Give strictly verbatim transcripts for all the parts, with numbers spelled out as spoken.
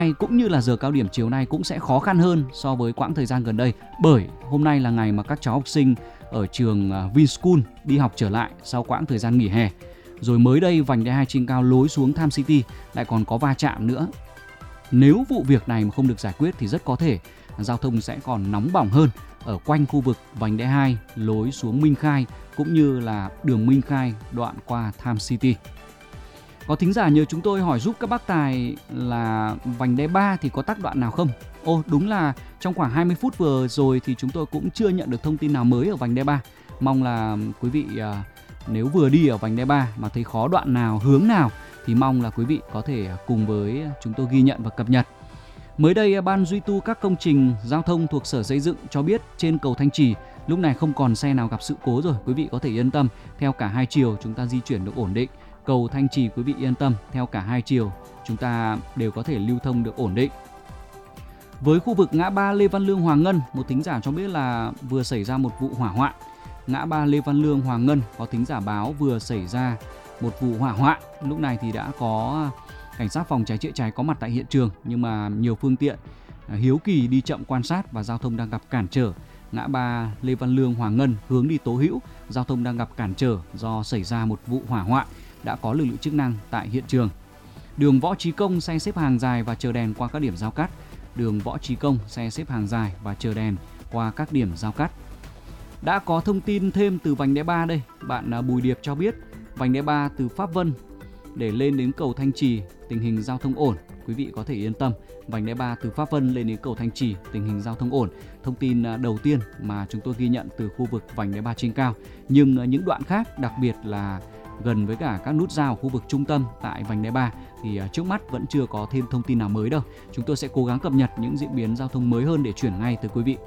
cũng như là giờ cao điểm chiều nay cũng sẽ khó khăn hơn so với quãng thời gian gần đây, bởi hôm nay là ngày mà các cháu học sinh ở trường Vinschool đi học trở lại sau quãng thời gian nghỉ hè. Rồi mới đây vành đai hai trên cao lối xuống Tham City lại còn có va chạm nữa. Nếu vụ việc này mà không được giải quyết thì rất có thể giao thông sẽ còn nóng bỏng hơn ở quanh khu vực vành đai hai lối xuống Minh Khai cũng như là đường Minh Khai đoạn qua Tham City. Có thính giả nhờ chúng tôi hỏi giúp các bác tài là vành đai ba thì có tắc đoạn nào không? Ồ, đúng là trong khoảng hai mươi phút vừa rồi thì chúng tôi cũng chưa nhận được thông tin nào mới ở vành đai ba. Mong là quý vị à, nếu vừa đi ở vành đai ba mà thấy khó đoạn nào, hướng nào thì mong là quý vị có thể cùng với chúng tôi ghi nhận và cập nhật. Mới đây, Ban duy tu các công trình giao thông thuộc Sở Xây dựng cho biết trên cầu Thanh Trì lúc này không còn xe nào gặp sự cố rồi. Quý vị có thể yên tâm, theo cả hai chiều chúng ta di chuyển được ổn định. Cầu Thanh Trì quý vị yên tâm, theo cả hai chiều chúng ta đều có thể lưu thông được ổn định. Với khu vực ngã ba Lê Văn Lương Hoàng Ngân, một thính giả cho biết là vừa xảy ra một vụ hỏa hoạn. Ngã ba Lê Văn Lương Hoàng Ngân có thính giả báo vừa xảy ra một vụ hỏa hoạn. Lúc này thì đã có cảnh sát phòng cháy chữa cháy có mặt tại hiện trường, nhưng mà nhiều phương tiện hiếu kỳ đi chậm quan sát và giao thông đang gặp cản trở. Ngã ba Lê Văn Lương Hoàng Ngân hướng đi Tố Hữu, giao thông đang gặp cản trở do xảy ra một vụ hỏa hoạn. Đã có lực lượng chức năng tại hiện trường. Đường Võ Trí Công xe xếp hàng dài và chờ đèn qua các điểm giao cắt. Đường Võ Trí Công xe xếp hàng dài và chờ đèn qua các điểm giao cắt. Đã có thông tin thêm từ vành đai ba đây. Bạn Bùi Điệp cho biết vành đai ba từ Pháp Vân để lên đến cầu Thanh Trì tình hình giao thông ổn. Quý vị có thể yên tâm, vành đai ba từ Pháp Vân lên đến cầu Thanh Trì tình hình giao thông ổn. Thông tin đầu tiên mà chúng tôi ghi nhận từ khu vực vành đai ba trên cao. Nhưng những đoạn khác, đặc biệt là gần với cả các nút giao khu vực trung tâm tại vành đai ba thì trước mắt vẫn chưa có thêm thông tin nào mới đâu. Chúng tôi sẽ cố gắng cập nhật những diễn biến giao thông mới hơn để chuyển ngay tới quý vị.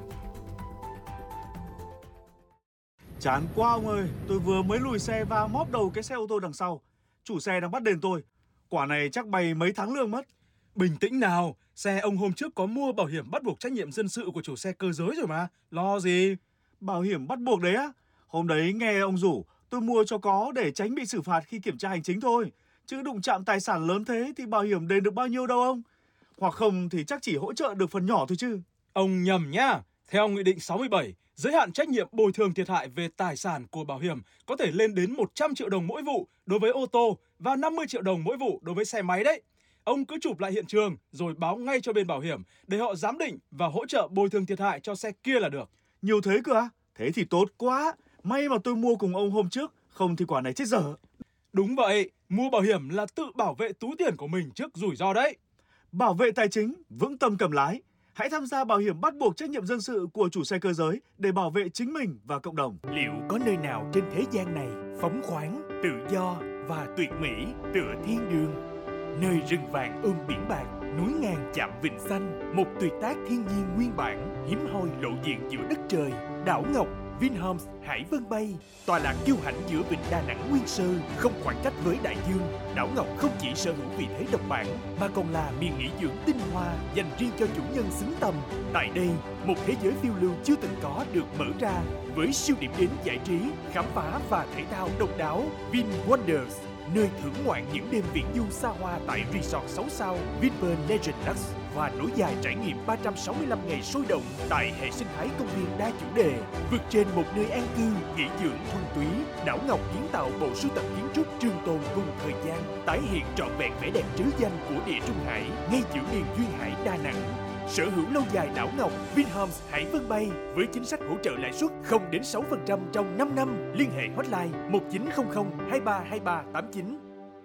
Chán quá ông ơi, tôi vừa mới lùi xe và móp đầu cái xe ô tô đằng sau. Chủ xe đang bắt đền tôi. Quả này chắc bay mấy tháng lương mất. Bình tĩnh nào, xe ông hôm trước có mua bảo hiểm bắt buộc trách nhiệm dân sự của chủ xe cơ giới rồi mà. Lo gì? Bảo hiểm bắt buộc đấy á? Hôm đấy nghe ông rủ, tôi mua cho có để tránh bị xử phạt khi kiểm tra hành chính thôi. Chứ đụng chạm tài sản lớn thế thì bảo hiểm đền được bao nhiêu đâu ông? Hoặc không thì chắc chỉ hỗ trợ được phần nhỏ thôi chứ. Ông nhầm nhá. Theo Nghị định sáu mươi bảy, giới hạn trách nhiệm bồi thường thiệt hại về tài sản của bảo hiểm có thể lên đến một trăm triệu đồng mỗi vụ đối với ô tô và năm mươi triệu đồng mỗi vụ đối với xe máy đấy. Ông cứ chụp lại hiện trường rồi báo ngay cho bên bảo hiểm để họ giám định và hỗ trợ bồi thường thiệt hại cho xe kia là được. Nhiều thế cơ à? Thế thì tốt quá. May mà tôi mua cùng ông hôm trước, không thì quả này chết dở. Đúng vậy, mua bảo hiểm là tự bảo vệ túi tiền của mình trước rủi ro đấy. Bảo vệ tài chính, vững tâm cầm lái. Hãy tham gia bảo hiểm bắt buộc trách nhiệm dân sự của chủ xe cơ giới để bảo vệ chính mình và cộng đồng. Liệu có nơi nào trên thế gian này phóng khoáng, tự do và tuyệt mỹ tựa thiên đường? Nơi rừng vàng ôm biển bạc, núi ngàn chạm vịnh xanh, một tuyệt tác thiên nhiên nguyên bản, hiếm hoi lộ diện giữa đất trời. Đảo Ngọc, Vinhomes Hải Vân Bay, tọa lạc kiêu hãnh giữa vịnh Đà Nẵng nguyên sơ, không khoảng cách với đại dương. Đảo Ngọc không chỉ sở hữu vị thế độc bản mà còn là miền nghỉ dưỡng tinh hoa dành riêng cho chủ nhân xứng tầm. Tại đây, một thế giới phiêu lưu chưa từng có được mở ra với siêu điểm đến giải trí, khám phá và thể thao độc đáo. Vin Wonders, nơi thưởng ngoạn những đêm viễn du xa hoa tại Resort sáu sao Vinpearl Legend Lux và nối dài trải nghiệm ba trăm sáu mươi lăm ngày sôi động tại hệ sinh thái công viên đa chủ đề. Vượt trên một nơi an cư, nghỉ dưỡng thuần túy, Đảo Ngọc kiến tạo bộ sưu tập kiến trúc trường tồn cùng thời gian, tái hiện trọn vẹn vẻ đẹp trứ danh của địa Trung Hải ngay giữa miền duyên hải Đà Nẵng. Sở hữu lâu dài Đảo Ngọc, Vinhomes Hải Vân Bay với chính sách hỗ trợ lãi suất không đến sáu phần trăm trong năm năm. Liên hệ hotline một chín không không hai ba hai ba tám chín.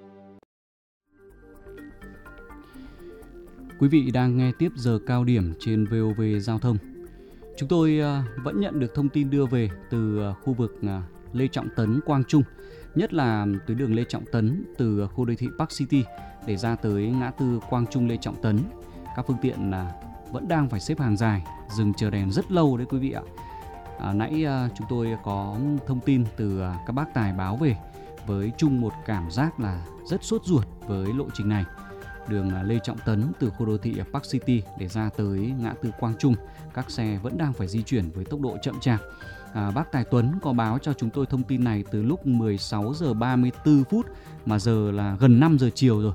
Quý vị đang nghe tiếp giờ cao điểm trên vê o vê Giao thông. Chúng tôi vẫn nhận được thông tin đưa về từ khu vực Lê Trọng Tấn, Quang Trung, nhất là tuyến đường Lê Trọng Tấn từ khu đô thị Park City để ra tới ngã tư Quang Trung Lê Trọng Tấn. Các phương tiện vẫn đang phải xếp hàng dài, dừng chờ đèn rất lâu đấy quý vị ạ. À, nãy chúng tôi có thông tin từ các bác tài báo về với chung một cảm giác là rất sốt ruột với lộ trình này. Đường Lê Trọng Tấn từ khu đô thị Park City để ra tới ngã tư Quang Trung, các xe vẫn đang phải di chuyển với tốc độ chậm chạp. À, bác Tài Tuấn có báo cho chúng tôi thông tin này từ lúc mười sáu giờ ba mươi tư phút mà giờ là gần năm giờ chiều rồi.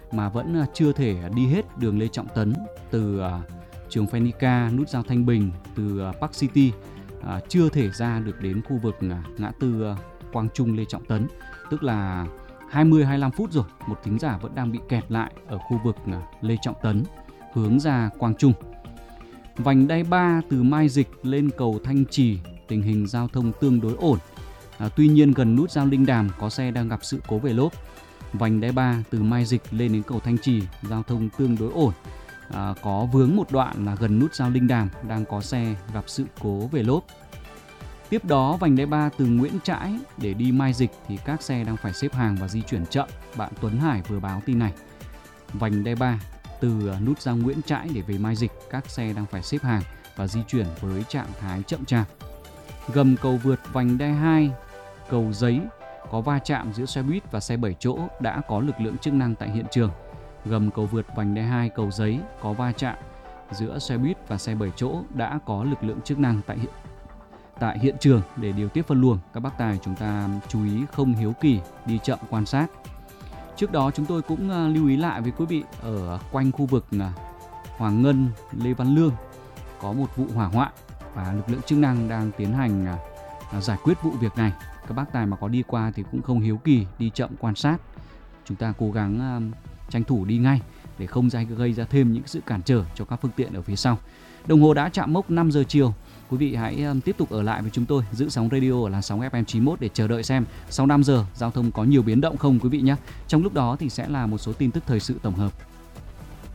mà vẫn chưa thể đi hết đường Lê Trọng Tấn từ trường Phenica, nút giao Thanh Bình, từ Park City, chưa thể ra được đến khu vực ngã tư Quang Trung Lê Trọng Tấn, tức là hai mươi đến hai mươi lăm phút rồi, một thính giả vẫn đang bị kẹt lại ở khu vực Lê Trọng Tấn hướng ra Quang Trung. Vành đai ba từ Mai Dịch lên cầu Thanh Trì, tình hình giao thông tương đối ổn. À, tuy nhiên gần nút giao Linh Đàm có xe đang gặp sự cố về lốp. Vành đai ba từ Mai Dịch lên đến cầu Thanh Trì, giao thông tương đối ổn. À, có vướng một đoạn là gần nút giao Linh Đàm đang có xe gặp sự cố về lốp. Tiếp đó vành đai ba từ Nguyễn Trãi để đi Mai Dịch thì các xe đang phải xếp hàng và di chuyển chậm. Bạn Tuấn Hải vừa báo tin này. Vành đai ba từ nút giao Nguyễn Trãi để về Mai Dịch, các xe đang phải xếp hàng và di chuyển với trạng thái chậm chạp. Gầm cầu vượt vành đai hai, cầu Giấy có va chạm giữa xe buýt và xe bảy chỗ, đã có lực lượng chức năng tại hiện trường. Gầm cầu vượt vành đai hai, cầu Giấy có va chạm giữa xe buýt và xe bảy chỗ, đã có lực lượng chức năng tại hiện tại hiện trường để điều tiết phân luồng. Các bác tài chúng ta chú ý không hiếu kỳ, đi chậm quan sát. Trước đó chúng tôi cũng lưu ý lại với quý vị, ở quanh khu vực Hoàng Ngân, Lê Văn Lương có một vụ hỏa hoạn và lực lượng chức năng đang tiến hành giải quyết vụ việc này. Các bác tài mà có đi qua thì cũng không hiếu kỳ, đi chậm quan sát. Chúng ta cố gắng tranh thủ đi ngay để không gây ra thêm những sự cản trở cho các phương tiện ở phía sau. Đồng hồ đã chạm mốc năm giờ chiều. Quý vị hãy tiếp tục ở lại với chúng tôi, giữ sóng radio ở làn sóng ép em chín mươi mốt để chờ đợi xem sau năm giờ giao thông có nhiều biến động không quý vị nhé. Trong lúc đó thì sẽ là một số tin tức thời sự tổng hợp.